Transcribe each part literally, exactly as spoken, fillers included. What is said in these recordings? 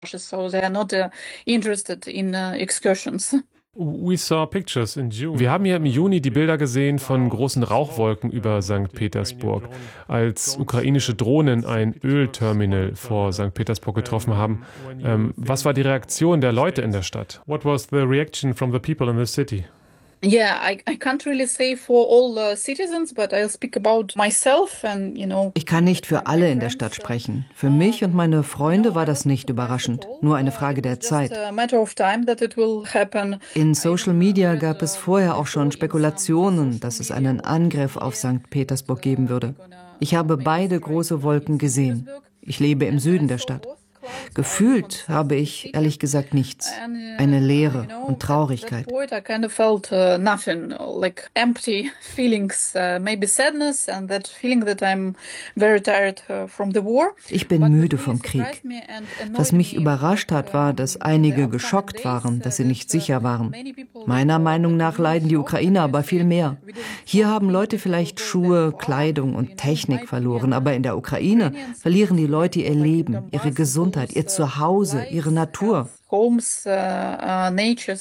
so they are not uh, interested in uh, excursions. We saw pictures in June. Wir haben hier im Juni die Bilder gesehen von großen Rauchwolken über Sankt Petersburg, als ukrainische Drohnen ein Ölterminal vor Sankt Petersburg getroffen haben. Ähm, was war die Reaktion der Leute in der Stadt? What was the reaction from the people in the city? Yeah, I, I can't really say for all uh, citizens, but I'll speak about myself and, you know. Ich kann nicht für alle in der Stadt sprechen. Für mich und meine Freunde war das nicht überraschend, nur eine Frage der Zeit. In Social Media gab es vorher auch schon Spekulationen, dass es einen Angriff auf Sankt Petersburg geben würde. Ich habe beide große Wolken gesehen. Ich lebe im Süden der Stadt. Gefühlt habe ich ehrlich gesagt nichts. Eine Leere und Traurigkeit. Ich bin müde vom Krieg. Was mich überrascht hat, war, dass einige geschockt waren, dass sie nicht sicher waren. Meiner Meinung nach leiden die Ukrainer aber viel mehr. Hier haben Leute vielleicht Schuhe, Kleidung und Technik verloren, aber in der Ukraine verlieren die Leute ihr Leben, ihre Gesundheit, ihr Zuhause, ihre Natur. Für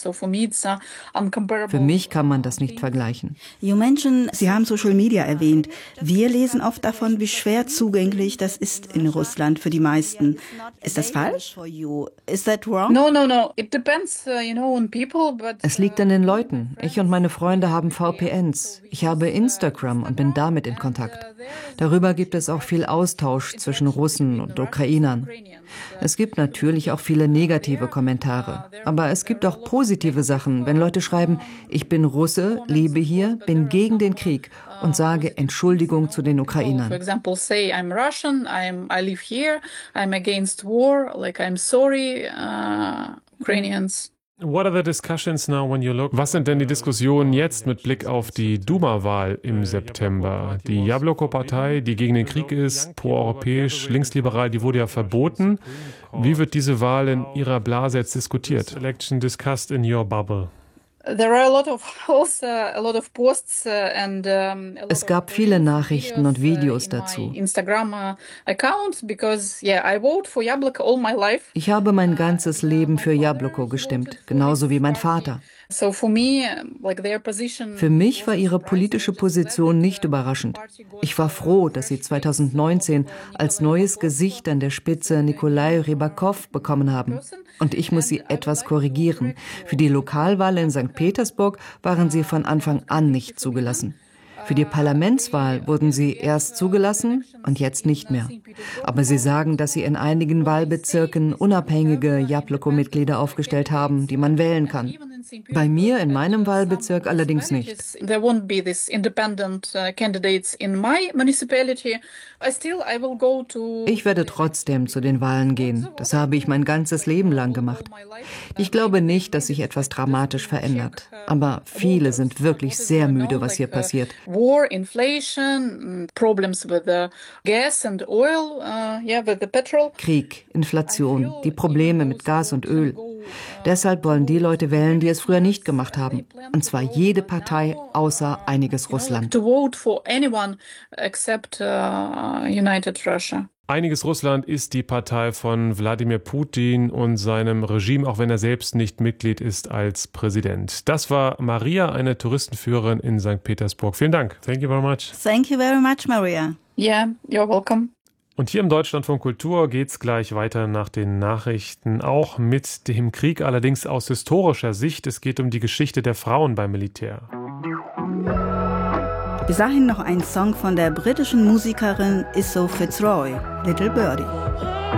mich kann man das nicht vergleichen. You mentioned, Sie haben Social Media erwähnt. Wir lesen oft davon, wie schwer zugänglich das ist in Russland für die meisten. Ist das falsch? Is that wrong? No, no, no. It depends, you know, on people, but es liegt an den Leuten. Ich und meine Freunde haben V P Ns. Ich habe Instagram und bin damit in Kontakt. Darüber gibt es auch viel Austausch zwischen Russen und Ukrainern. Es gibt natürlich auch viele negative Kommentare. Aber es gibt auch positive Sachen, wenn Leute schreiben, ich bin Russe, lebe hier, bin gegen den Krieg und sage Entschuldigung zu den Ukrainern. For example, say I'm Russian, I'm I live here, I'm against war, like I'm sorry, uh, Ukrainians. What are the discussions now when you look? Was sind denn die Diskussionen jetzt mit Blick auf die Duma-Wahl im September? Die Jabloko-Partei, die gegen den Krieg ist, proeuropäisch, linksliberal, die wurde ja verboten. Wie wird diese Wahl in Ihrer Blase jetzt diskutiert? Election discussed in your bubble. Es gab viele Nachrichten und Videos dazu. Ich habe mein ganzes Leben für Jabloko gestimmt, genauso wie mein Vater. Für mich war ihre politische Position nicht überraschend. Ich war froh, dass sie zweitausendneunzehn als neues Gesicht an der Spitze Nikolai Rybakov bekommen haben. Und ich muss sie etwas korrigieren. Für die Lokalwahl in Sankt Petersburg waren sie von Anfang an nicht zugelassen. Für die Parlamentswahl wurden sie erst zugelassen und jetzt nicht mehr. Aber sie sagen, dass sie in einigen Wahlbezirken unabhängige Jabloko-Mitglieder aufgestellt haben, die man wählen kann. Bei mir in meinem Wahlbezirk allerdings nicht. Ich werde trotzdem zu den Wahlen gehen. Das habe ich mein ganzes Leben lang gemacht. Ich glaube nicht, dass sich etwas dramatisch verändert. Aber viele sind wirklich sehr müde, was hier passiert. War, inflation, problems with the gas and oil, uh, yeah, with the petrol. Krieg, Inflation, die Probleme mit Gas und Öl. Deshalb wollen die Leute wählen, die es früher nicht gemacht haben. Und zwar jede Partei außer Einiges Russland. To vote for anyone except uh, United Russia. Einiges Russland ist die Partei von Wladimir Putin und seinem Regime, auch wenn er selbst nicht Mitglied ist als Präsident. Das war Maria, eine Touristenführerin in Sankt Petersburg. Vielen Dank. Thank you very much. Thank you very much, Maria. Yeah, you're welcome. Und hier im Deutschlandfunk Kultur geht's gleich weiter nach den Nachrichten, auch mit dem Krieg, allerdings aus historischer Sicht. Es geht um die Geschichte der Frauen beim Militär. Bis dahin noch ein Song von der britischen Musikerin Isso Fitzroy, Little Birdie.